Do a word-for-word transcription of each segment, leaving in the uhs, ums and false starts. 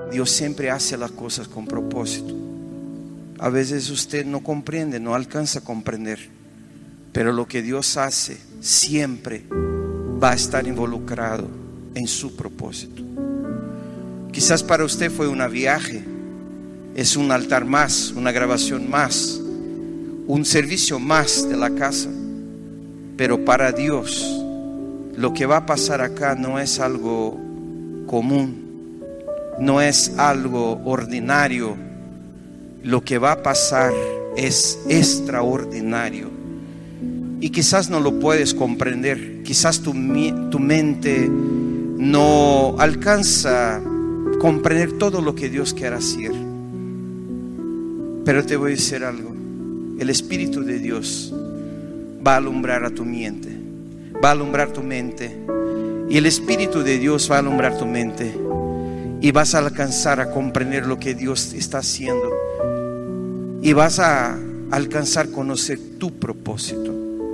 Dios siempre hace las cosas con propósito. A veces usted no comprende, no alcanza a comprender, pero lo que Dios hace siempre va a estar involucrado en su propósito. Quizás para usted fue un viaje, es un altar más, una grabación más, un servicio más de la casa, pero para Dios lo que va a pasar acá no es algo común, no es algo ordinario. Lo que va a pasar es extraordinario y quizás no lo puedes comprender, quizás tu, tu mente no alcanza a comprender todo lo que Dios quiere hacer, pero te voy a decir algo: el Espíritu de Dios va a alumbrar a tu mente, va a alumbrar tu mente, y el Espíritu de Dios va a alumbrar tu mente, y vas a alcanzar a comprender lo que Dios está haciendo, y vas a alcanzar a conocer tu propósito.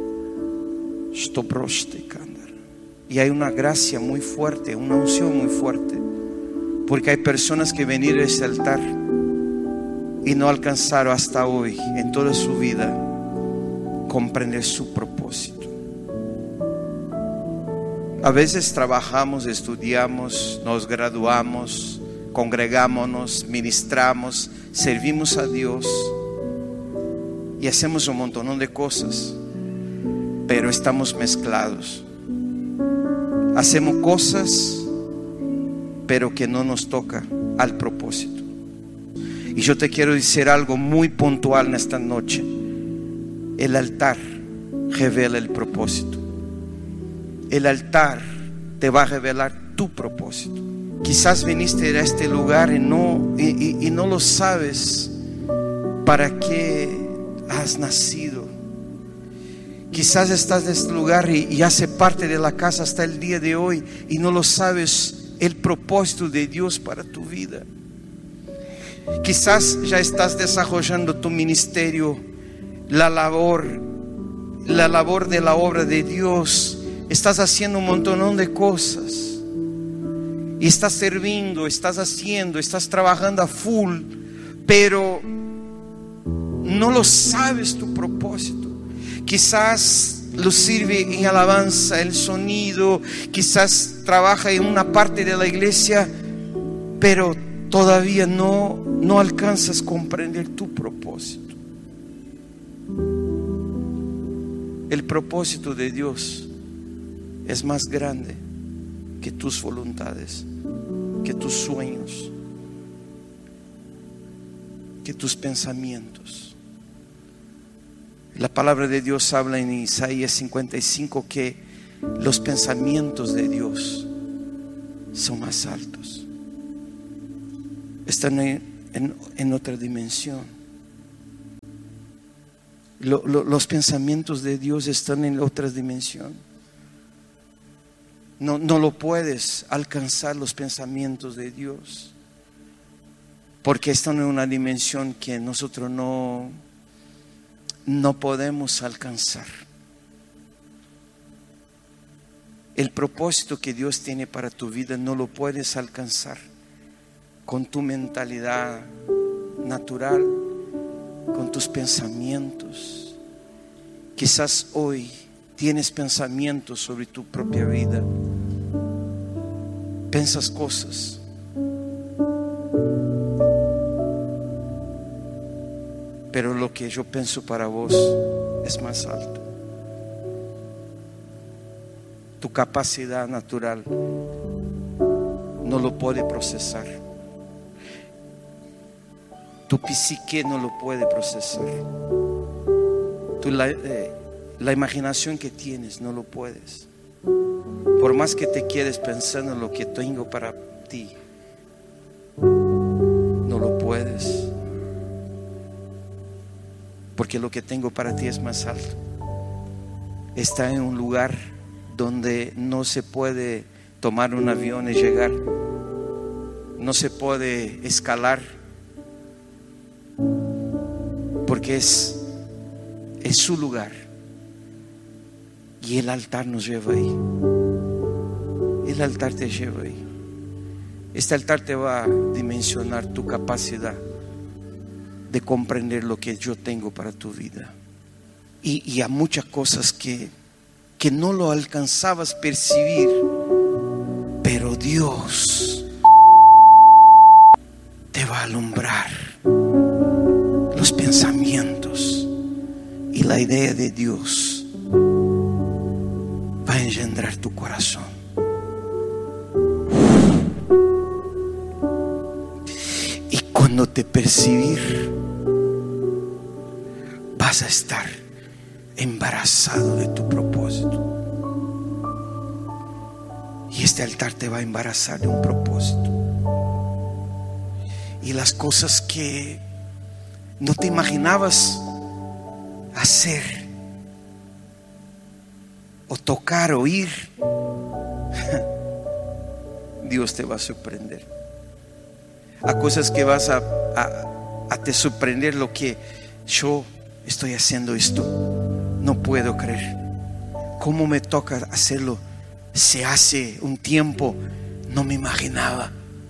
Y hay una gracia muy fuerte, una unción muy fuerte, porque hay personas que vinieron a este altar y no alcanzaron hasta hoy en toda su vida comprender su propósito. A veces trabajamos, estudiamos, nos graduamos, congregámonos, ministramos, servimos a Dios y hacemos un montón de cosas, pero estamos mezclados. Hacemos cosas, pero que no nos toca al propósito. Y yo te quiero decir algo muy puntual en esta noche: el altar revela el propósito. El altar te va a revelar tu propósito. Quizás viniste a este lugar y no, y, y, y no lo sabes para qué has nacido. Quizás estás en este lugar y, y hace parte de la casa hasta el día de hoy y no lo sabes el propósito de Dios para tu vida. Quizás ya estás desarrollando tu ministerio, la labor, la labor de la obra de Dios. Estás haciendo un montón de cosas y estás sirviendo, estás haciendo, estás trabajando a full, pero no lo sabes tu propósito. Quizás lo sirve en alabanza, el sonido, quizás trabaja en una parte de la iglesia, pero todavía no, no alcanzas a comprender tu propósito. El propósito de Dios es más grande que tus voluntades, que tus sueños, que tus pensamientos. La palabra de Dios habla en Isaías cincuenta y cinco que los pensamientos de Dios son más altos, están en, en, en otra dimensión. Lo, lo, los pensamientos de Dios están en otra dimensión. No, no lo puedes alcanzar los pensamientos de Dios, porque están en una dimensión que nosotros no, no podemos alcanzar. El propósito que Dios tiene para tu vida no lo puedes alcanzar con tu mentalidad natural, con tus pensamientos. Quizás hoy tienes pensamientos sobre tu propia vida, piensas cosas, pero lo que yo pienso para vos es más alto. Tu capacidad natural no lo puede procesar, tu psique no lo puede procesar, tu, la, eh, la imaginación que tienes no lo puedes. Por más que te quedes pensando en lo que tengo para ti, no lo puedes, porque lo que tengo para ti es más alto. Está en un lugar donde no se puede tomar un avión y llegar, no se puede escalar, porque es, es su lugar, y el altar nos lleva ahí. El altar te lleva ahí. Este altar te va a dimensionar tu capacidad de comprender lo que yo tengo para tu vida. Y, y a muchas cosas que, que no lo alcanzabas a percibir, pero Dios te va a alumbrar los pensamientos, y la idea de Dios va a engendrar tu corazón. Y cuando te percibir, vas a estar embarazado de tu propósito. Y este altar te va a embarazar de un propósito. Y las cosas que no te imaginabas hacer, o tocar, o oír, Dios te va a sorprender. A cosas que vas a, a, a te sorprender, lo que yo estoy haciendo esto, no puedo creer. ¿Cómo me toca hacerlo? Se hace un tiempo no me imaginaba.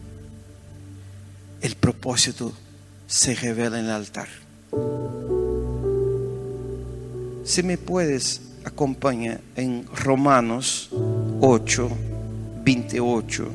El propósito se revela en el altar. Si me puedes acompañar en Romanos ocho, veintiocho.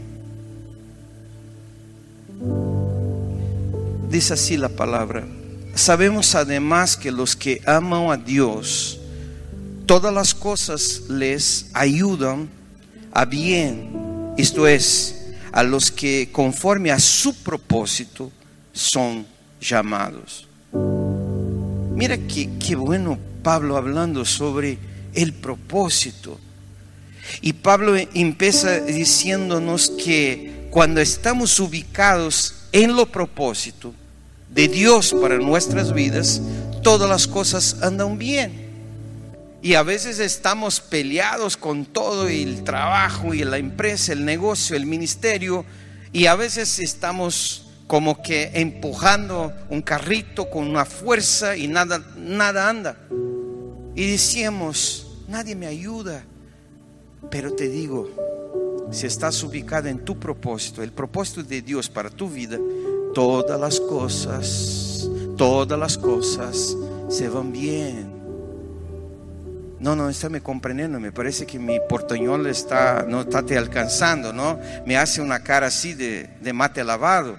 Dice así la palabra: sabemos además que los que aman a Dios, todas las cosas les ayudan a bien, esto es, a los que conforme a su propósito son llamados. Mira qué, qué bueno Pablo hablando sobre el propósito. Y Pablo empieza diciéndonos que cuando estamos ubicados en lo propósito de Dios para nuestras vidas, todas las cosas andan bien. Y a veces estamos peleados con todo, el trabajo y la empresa, el negocio, el ministerio, y a veces estamos como que empujando un carrito con una fuerza y nada, nada anda. Y decíamos, nadie me ayuda. Pero te digo, si estás ubicada en tu propósito, el propósito de Dios para tu vida, todas las cosas, todas las cosas se van bien. No, no está me comprendiendo. Me parece que mi portuñol está, no está te alcanzando, ¿no? Me hace una cara así de, de mate lavado.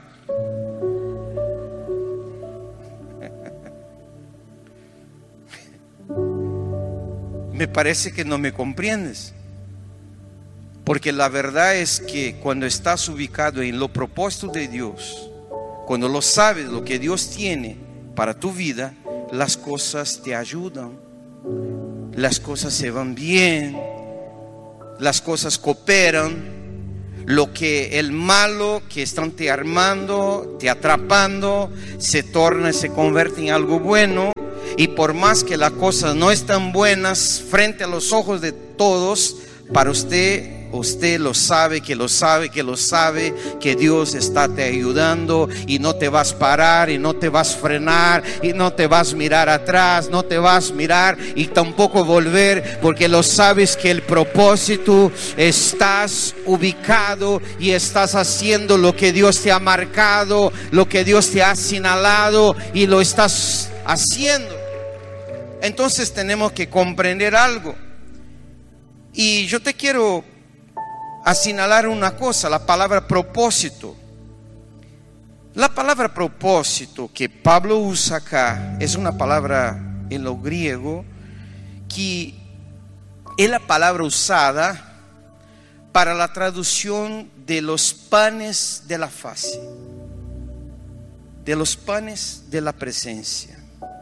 Me parece que no me comprendes. Porque la verdad es que cuando estás ubicado en lo propósito de Dios, cuando lo sabes, lo que Dios tiene para tu vida, las cosas te ayudan, las cosas se van bien, las cosas cooperan. Lo que el malo que están te armando, te atrapando, se torna, se convierte en algo bueno. Y por más que las cosas no están buenas frente a los ojos de todos, para usted, usted lo sabe, que lo sabe, que lo sabe, que Dios está te ayudando, y no te vas a parar, y no te vas a frenar, y no te vas a mirar atrás, no te vas a mirar y tampoco volver, porque lo sabes que el propósito, estás ubicado y estás haciendo lo que Dios te ha marcado, lo que Dios te ha señalado, y lo estás haciendo. Entonces tenemos que comprender algo. Y yo te quiero a señalar una cosa, la palabra propósito. La palabra propósito que Pablo usa acá es una palabra en lo griego que es la palabra usada para la traducción de los panes de la fase, de los panes de la presencia.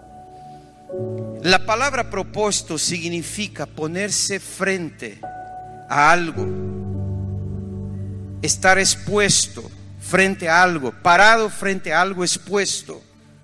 La palabra propósito significa ponerse frente a algo, estar expuesto frente a algo, parado frente a algo expuesto.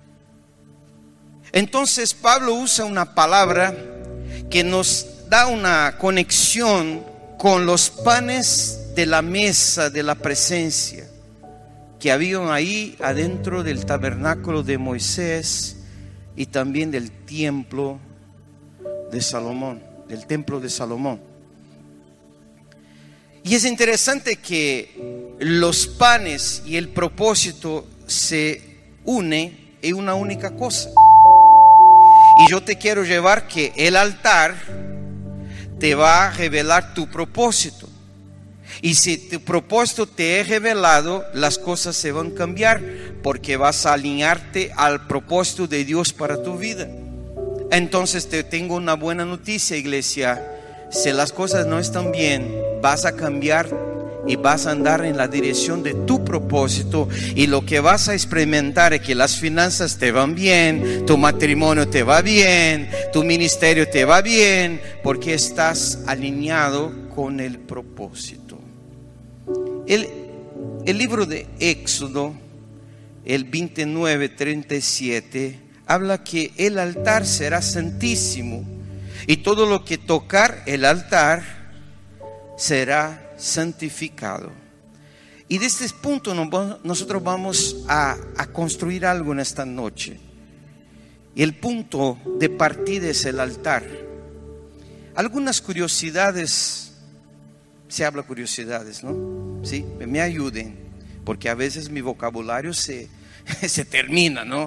Entonces Pablo usa una palabra que nos da una conexión con los panes de la mesa de la presencia que habían ahí adentro del tabernáculo de Moisés y también del templo de Salomón, del templo de Salomón. Y es interesante que los panes y el propósito se unen en una única cosa. Y yo te quiero llevar que el altar te va a revelar tu propósito. Y si tu propósito te es revelado, las cosas se van a cambiar, porque vas a alinearte al propósito de Dios para tu vida. Entonces te tengo una buena noticia, iglesia. Si las cosas no están bien, vas a cambiar y vas a andar en la dirección de tu propósito, y lo que vas a experimentar es que las finanzas te van bien, tu matrimonio te va bien, tu ministerio te va bien, porque estás alineado con el propósito. El, el libro de Éxodo, el veintinueve, treinta y siete, habla que el altar será santísimo, y todo lo que tocar el altar será santificado. Y desde este punto nosotros vamos a, a construir algo en esta noche. Y el punto de partida es el altar. Algunas curiosidades, se habla curiosidades, ¿no? Sí, me ayuden, porque a veces mi vocabulario se, se termina, ¿no?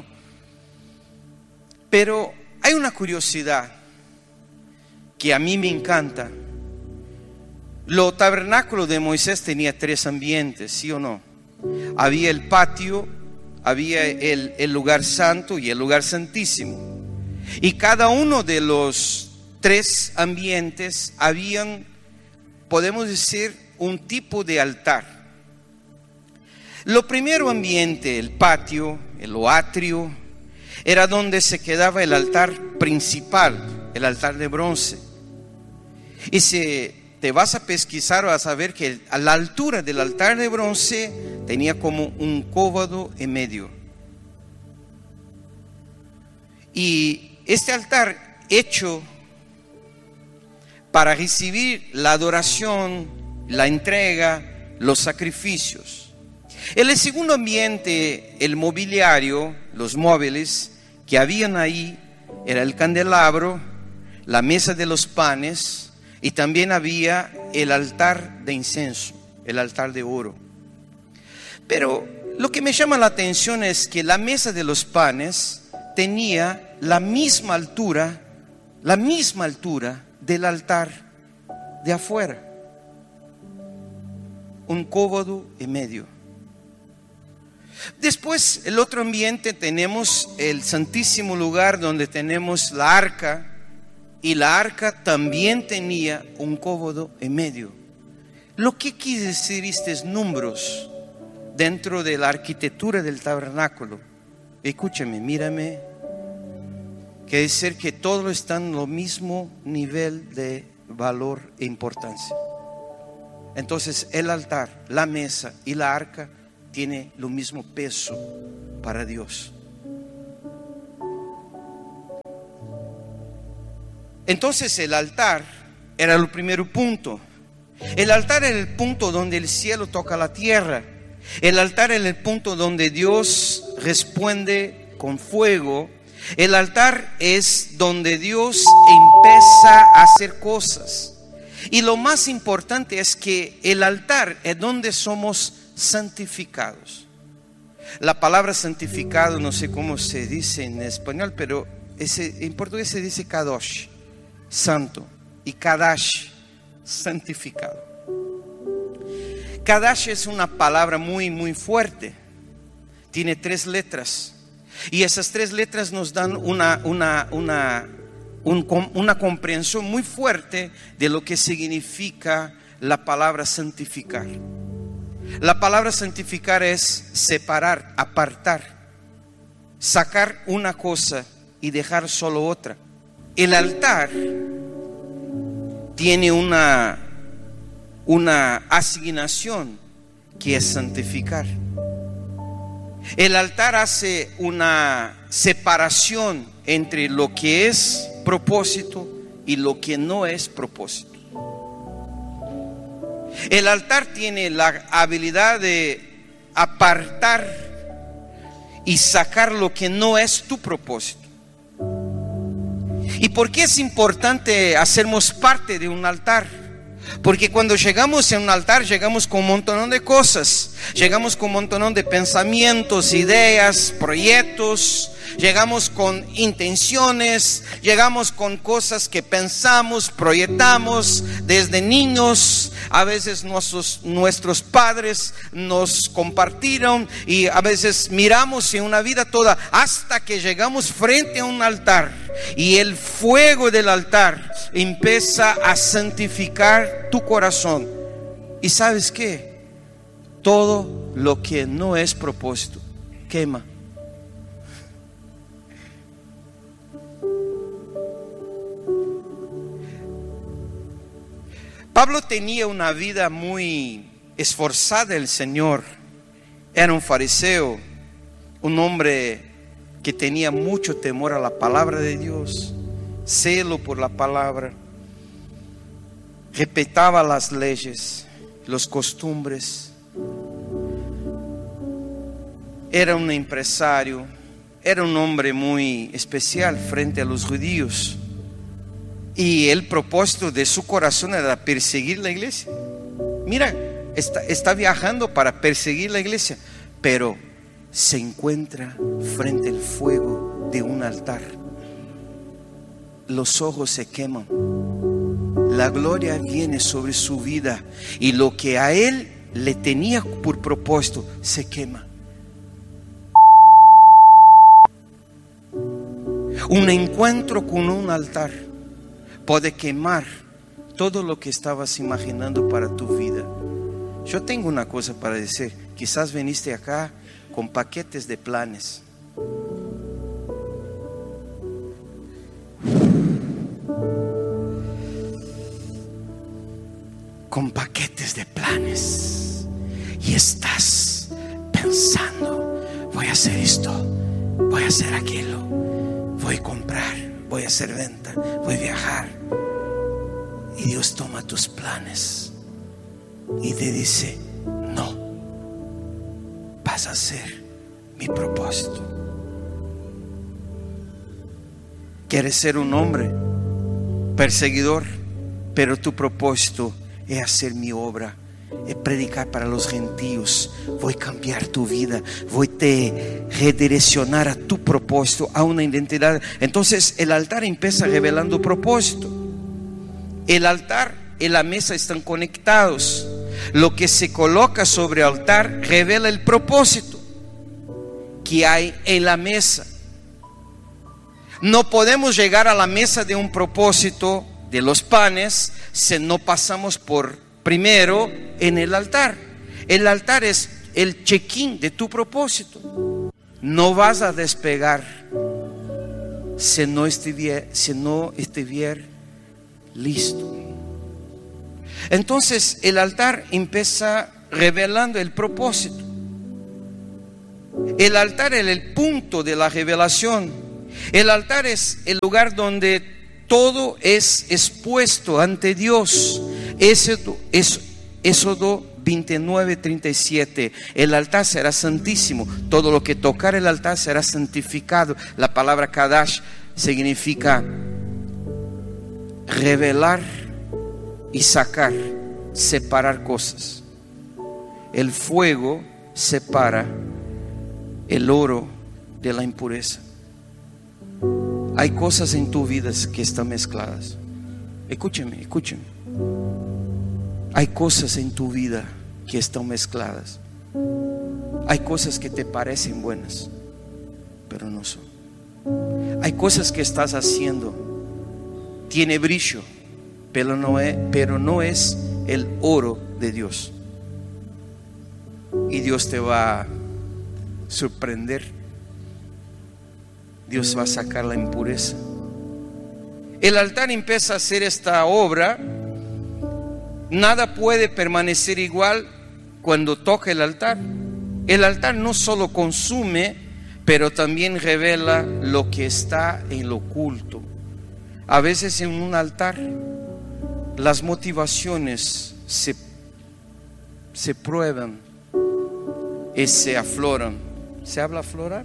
Pero hay una curiosidad que a mí me encanta. Lo tabernáculo de Moisés tenía tres ambientes, ¿sí o no? Había el patio, había el, el lugar santo y el lugar santísimo. Y cada uno de los tres ambientes habían, podemos decir, un tipo de altar. Lo primero ambiente, el patio, el atrio, era donde se quedaba el altar principal, el altar de bronce. Y se te vas a pesquisar, vas a ver que a la altura del altar de bronce tenía como un cóvado en medio. Y este altar hecho para recibir la adoración, la entrega, los sacrificios. En el segundo ambiente, el mobiliario, los móviles que habían ahí, era el candelabro, la mesa de los panes, y también había el altar de incienso, el altar de oro. Pero lo que me llama la atención es que la mesa de los panes tenía la misma altura, la misma altura del altar de afuera. Un cóvado en medio. Después, el otro ambiente, tenemos el santísimo lugar donde tenemos la arca. Y la arca también tenía un cóvado en medio. Lo que quiere decir estos números dentro de la arquitectura del tabernáculo, escúchame, mírame, quiere decir que todo está en lo mismo nivel de valor e importancia. Entonces el altar, la mesa y la arca tienen lo mismo peso para Dios. Entonces el altar era el primer punto. El altar era el punto donde el cielo toca la tierra. El altar era el punto donde Dios responde con fuego. El altar es donde Dios empieza a hacer cosas. Y lo más importante es que el altar es donde somos santificados. La palabra santificado, no sé cómo se dice en español, pero ese, en portugués se dice kadosh, santo, y kadash, santificado. Kadash es una palabra muy muy fuerte, tiene tres letras, y esas tres letras nos dan una, una, una, un, una comprensión muy fuerte de lo que significa la palabra santificar. La palabra santificar es separar, apartar, sacar una cosa y dejar solo otra. El altar tiene una, una asignación que es santificar. El altar hace una separación entre lo que es propósito y lo que no es propósito. El altar tiene la habilidad de apartar y sacar lo que no es tu propósito. ¿Y por qué es importante hacernos parte de un altar? Porque cuando llegamos a un altar, llegamos con un montón de cosas. Llegamos con un montón de pensamientos, ideas, proyectos. Llegamos con intenciones. Llegamos con cosas que pensamos, proyectamos desde niños. A veces nuestros, nuestros padres nos compartieron. Y a veces miramos en una vida toda hasta que llegamos frente a un altar. Y el fuego del altar empieza a santificar tu corazón. ¿Y sabes qué? Todo lo que no es propósito quema. Pablo tenía una vida muy esforzada del Señor. Era un fariseo, un hombre que tenía mucho temor a la palabra de Dios, celo por la palabra, respetaba las leyes, las costumbres. Era un empresario, era un hombre muy especial frente a los judíos. Y el propósito de su corazón era perseguir la iglesia. Mira, está, está viajando para perseguir la iglesia, pero se encuentra frente al fuego de un altar. Los ojos se queman. La gloria viene sobre su vida y lo que a él le tenía por propósito se quema. Un encuentro con un altar puede quemar todo lo que estabas imaginando para tu vida. Yo tengo una cosa para decir. Quizás viniste acá con paquetes de planes. Con paquetes de planes. Y estás pensando, voy a hacer esto, voy a hacer aquello, voy a comprar, voy a hacer venta, voy a viajar. Y Dios toma tus planes y te dice, no, vas a hacer mi propósito. Quieres ser un hombre perseguidor, pero tu propósito es hacer mi obra, es predicar para los gentiles. Voy a cambiar tu vida, voy a redireccionar a tu propósito, a una identidad. Entonces el altar empieza revelando propósito. El altar y la mesa están conectados. Lo que se coloca sobre el altar revela el propósito que hay en la mesa. No podemos llegar a la mesa de un propósito de los panes si no pasamos por primero en el altar. El altar es el check-in de tu propósito. No vas a despegar si no estuviera, si no estuviera listo. Entonces el altar empieza revelando el propósito. El altar es el punto de la revelación. El altar es el lugar donde todo es expuesto ante Dios. Éxodo, Éxodo veintinueve, treinta y siete. El altar será santísimo. Todo lo que tocar el altar será santificado. La palabra Kadash significa revelar y sacar, separar cosas. El fuego separa el oro de la impureza. Hay cosas en tu vida que están mezcladas. Escúcheme, escúcheme. Hay cosas en tu vida que están mezcladas. Hay cosas que te parecen buenas, pero no son. Hay cosas que estás haciendo, tiene brillo, pero no es, pero no es el oro de Dios. Y Dios te va a sorprender. Dios va a sacar la impureza. El altar empieza a hacer esta obra. Nada puede permanecer igual cuando toca el altar. El altar no solo consume, pero también revela lo que está en lo oculto. A veces en un altar las motivaciones se, se prueban y se afloran. ¿Se habla aflorar?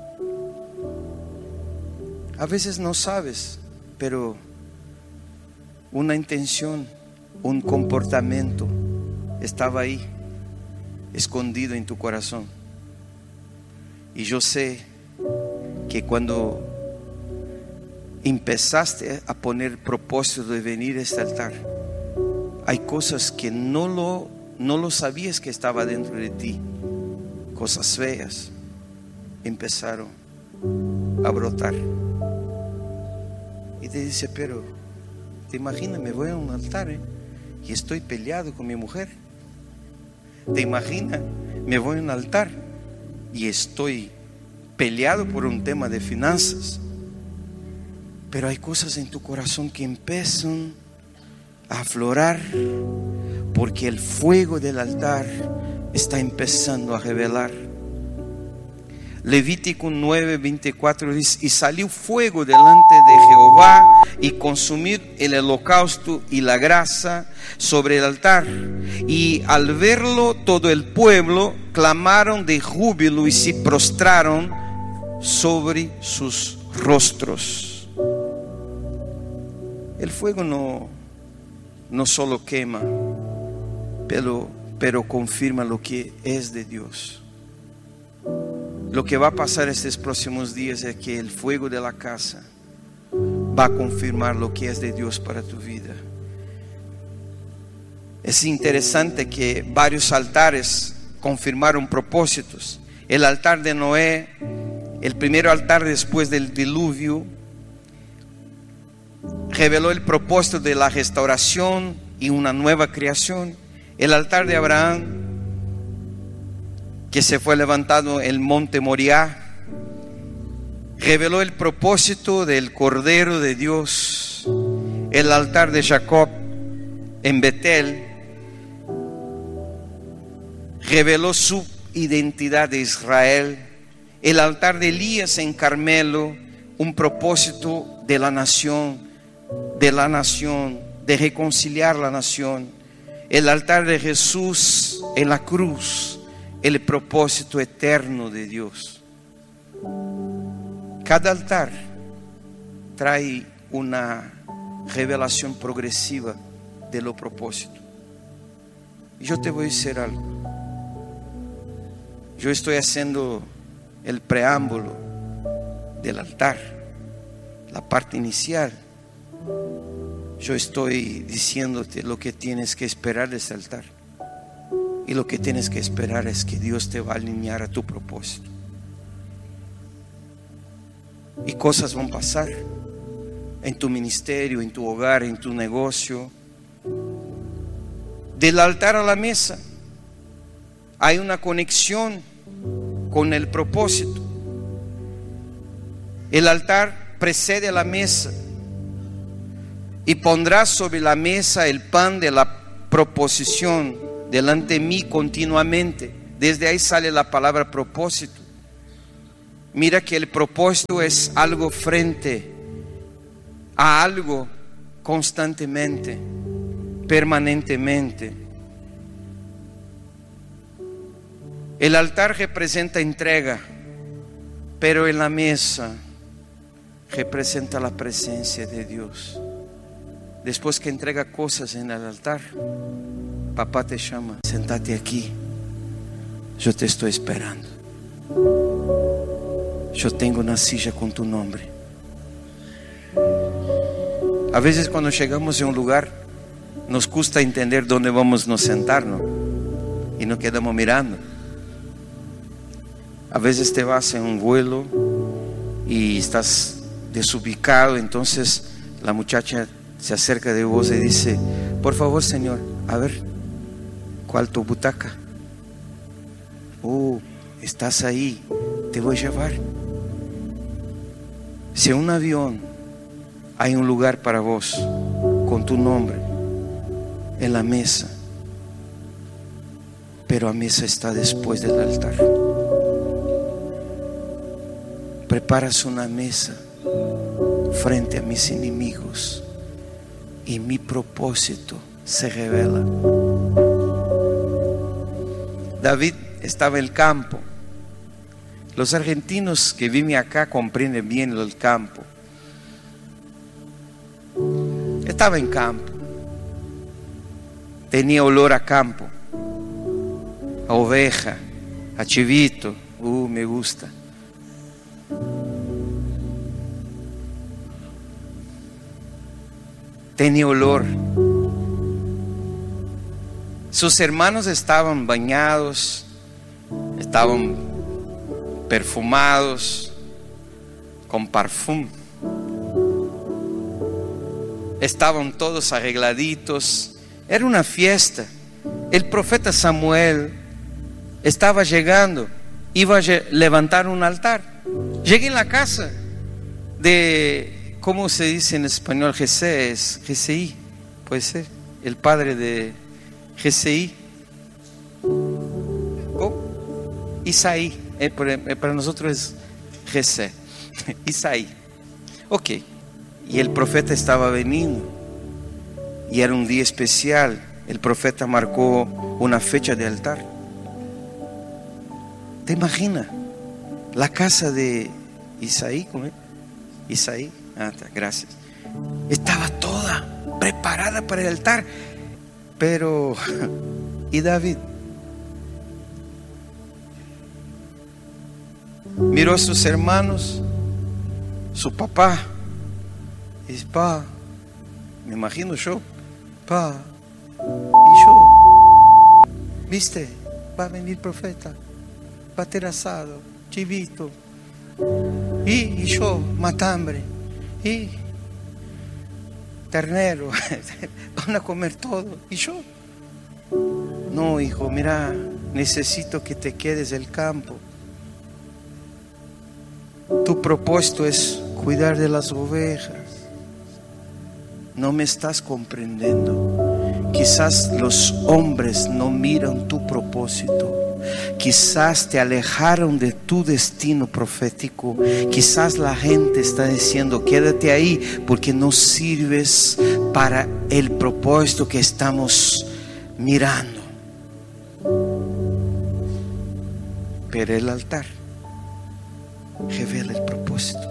A veces no sabes, pero una intención, un comportamiento estaba ahí, escondido en tu corazón. Y yo sé que cuando empezaste a poner propósito de venir a este altar, hay cosas que no lo, no lo sabías que estaba dentro de ti. Cosas feas empezaron a brotar. Y te dice, pero te imaginas, me voy a un altar ¿eh? y estoy peleado con mi mujer. Te imaginas, me voy a un altar y estoy peleado por un tema de finanzas. Pero hay cosas en tu corazón que empiezan a aflorar, porque el fuego del altar está empezando a revelar. Levítico nueve veinticuatro dice: y salió fuego delante de Jehová y consumir el holocausto y la grasa sobre el altar. Y al verlo todo el pueblo clamaron de júbilo y se prostraron sobre sus rostros. El fuego no, no solo quema, pero, pero confirma lo que es de Dios. Lo que va a pasar estos próximos días es que el fuego de la casa va a confirmar lo que es de Dios para tu vida. Es interesante que varios altares confirmaron propósitos. El altar de Noé, el primer altar después del diluvio, reveló el propósito de la restauración y una nueva creación. El altar de Abraham, que se fue levantado en el monte Moriah, reveló el propósito del Cordero de Dios. El altar de Jacob en Betel reveló su identidad de Israel. El altar de Elías en Carmelo, un propósito de la nación, de la nación, de reconciliar la nación. El altar de Jesús en la cruz, el propósito eterno de Dios. Cada altar trae una revelación progresiva de los propósitos. Y yo te voy a decir algo. Yo estoy haciendo el preámbulo del altar, la parte inicial. Yo estoy diciéndote lo que tienes que esperar de este altar. Y lo que tienes que esperar es que Dios te va a alinear a tu propósito. Y cosas van a pasar en tu ministerio, en tu hogar, en tu negocio. Del altar a la mesa hay una conexión con el propósito. El altar precede a la mesa. Y pondrás sobre la mesa el pan de la proposición delante de mí continuamente. Desde ahí sale la palabra propósito. Mira que el propósito es algo frente a algo constantemente, permanentemente. El altar representa entrega, pero en la mesa representa la presencia de Dios. Después que entrega cosas en el altar, papá te llama: sentate aquí, yo te estoy esperando. Yo tengo una silla con tu nombre. A veces cuando llegamos a un lugar nos cuesta entender dónde vamos a sentarnos y nos quedamos mirando. A veces te vas en un vuelo y estás desubicado, entonces la muchacha se acerca de vos y dice: por favor, señor, a ver, ¿cuál tu butaca? Oh, estás ahí, te voy a llevar. Si en un avión hay un lugar para vos con tu nombre en la mesa, pero la mesa está después del altar. Preparas una mesa frente a mis enemigos y mi propósito se revela. David estaba en el campo. Los argentinos que viven acá comprenden bien el campo. Estaba en campo. Tenía olor a campo, a oveja, a chivito. Uh, me gusta. Tenía olor. Sus hermanos estaban bañados, estaban perfumados, con perfume. Estaban todos arregladitos. Era una fiesta. El profeta Samuel estaba llegando, iba a levantar un altar. Llegué en la casa de, ¿cómo se dice en español? Jesé, es Jesei, puede ser, el padre de Jesei. ¿Cómo? Isaí, eh, para, eh, para nosotros es Jesé. Isaí. Ok. Y el profeta estaba veniendo. Y era un día especial. El profeta marcó una fecha de altar. ¿Te imaginas? La casa de Isaí, ¿cómo es? Isaí, ah, gracias. Estaba toda preparada para el altar. Pero, ¿y David? Miró a sus hermanos, su papá, y dice: pa, me imagino yo, pa, y yo, viste, va a venir profeta, va a tener asado, chivito, y, y yo, matambre, y ternero, van a comer todo, y yo, no, hijo, mira, necesito que te quedes del campo. Tu propósito es cuidar de las ovejas. No me estás comprendiendo. Quizás los hombres no miran tu propósito. Quizás te alejaron de tu destino profético. Quizás la gente está diciendo: quédate ahí porque no sirves para el propósito que estamos mirando. Pero el altar revela el propósito.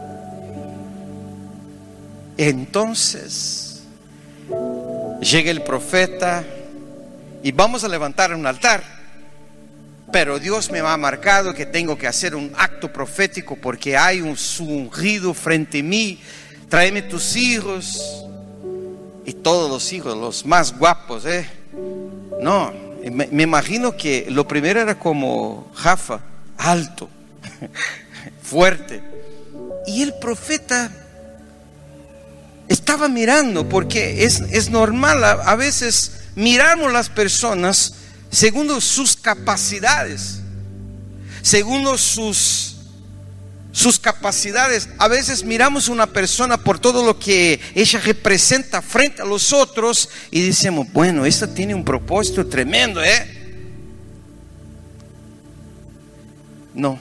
Entonces llega el profeta y vamos a levantar un altar, pero Dios me ha marcado que tengo que hacer un acto profético porque hay un ungido frente a mí. Tráeme tus hijos. Y todos los hijos, los más guapos, ¿eh? No, me, me imagino que lo primero era como Jafa, alto, fuerte. Y el profeta estaba mirando, porque es, es normal, a, a veces miramos las personas según sus capacidades, según sus, sus capacidades. A veces miramos una persona por todo lo que ella representa frente a los otros y decimos: bueno, esta tiene un propósito tremendo, ¿eh? No.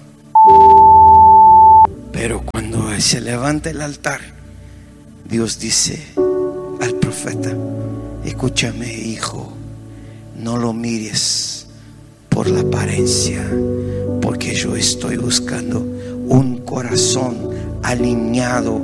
Pero cuando se levanta el altar, Dios dice al profeta: escúchame, hijo, no lo mires por la apariencia, porque yo estoy buscando un corazón alineado